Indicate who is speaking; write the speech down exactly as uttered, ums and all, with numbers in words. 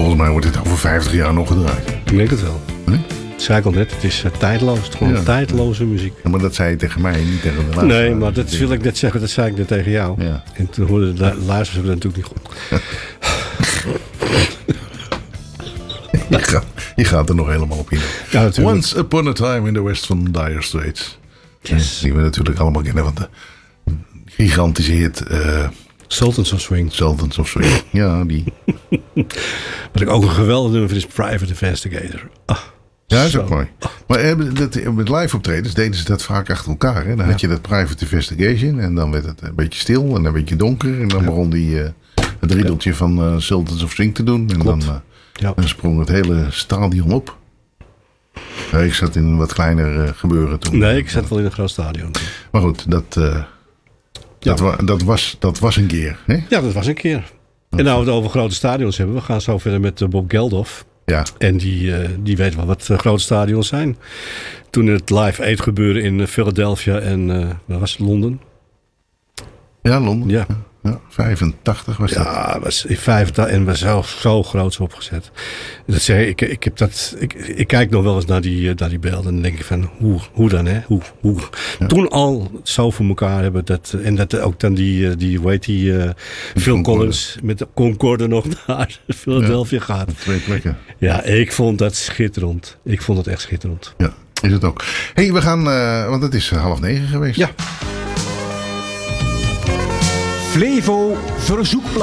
Speaker 1: volgens mij wordt dit over vijftig jaar nog gedraaid.
Speaker 2: Ik denk het wel.
Speaker 1: Nee?
Speaker 2: Dat zei ik al net, het is uh, tijdloos. Het is gewoon
Speaker 1: Ja.
Speaker 2: tijdloze muziek.
Speaker 1: Ja, maar dat zei je tegen mij, niet tegen de luisteraar.
Speaker 2: Nee, maar dat wil ik net zeggen, dat zei ik net tegen jou.
Speaker 1: Ja.
Speaker 2: En toen hoorden de lu- luisteraars dat natuurlijk niet goed.
Speaker 1: Je, gaat, je gaat er nog helemaal op in.
Speaker 2: Ja, natuurlijk.
Speaker 1: Once Upon a Time in the West van Dire Straits.
Speaker 2: Yes.
Speaker 1: Die we natuurlijk allemaal kennen van de gigantische hit uh,
Speaker 2: Sultans of Swing.
Speaker 1: Sultans of Swing. Ja, die.
Speaker 2: Wat ik ook een geweldig nummer vind is Private Investigator. Ah,
Speaker 1: Ja, dat is
Speaker 2: zo.
Speaker 1: ook mooi. Maar eh, dat, met live optredens deden ze dat vaak achter elkaar. Hè? Dan had je dat Private Investigation en dan werd het een beetje stil en een beetje donker. En dan begon die uh, het riedeltje van uh, Sultans of Swing te doen. En
Speaker 2: Klopt.
Speaker 1: dan, uh,
Speaker 2: Ja.
Speaker 1: dan sprong het hele stadion op. Ja, ik zat in een wat kleiner uh, gebeuren toen.
Speaker 2: Nee, ik zat wel in een groot stadion.
Speaker 1: Maar goed, dat, uh, dat,
Speaker 2: Ja.
Speaker 1: wa- dat, was, dat was een keer. Hè?
Speaker 2: Ja, dat was een keer. En nou we het over grote stadions hebben. We gaan zo verder met uh, Bob Geldof.
Speaker 1: Ja,
Speaker 2: En die, uh, die weet wel wat uh, grote stadions zijn. Toen het Live Aid gebeurde in uh, Philadelphia en uh, waar was het, Londen?
Speaker 1: ja Londen.
Speaker 2: Ja.
Speaker 1: Ja, vijfentachtig was dat.
Speaker 2: Ja, was in vijfentachtig en was zo, zo groot opgezet. Dat zeg, ik, ik, heb dat, ik, ik kijk nog wel eens naar die, uh, naar die beelden en dan denk ik van hoe, hoe dan hè? Hoe, hoe.
Speaker 1: Ja.
Speaker 2: Toen al zo voor elkaar hebben dat, en dat ook dan die, uh, die hoe heet die, uh, Phil
Speaker 1: Concorde.
Speaker 2: Collins met de Concorde nog naar Philadelphia gaat.
Speaker 1: Twee plekken.
Speaker 2: Ja, ik vond dat schitterend. Ik vond het echt schitterend.
Speaker 1: Ja, is het ook. Hé, hey, we gaan, uh, want het is uh, half negen geweest.
Speaker 2: Ja.
Speaker 3: Flevo verzoekplaat.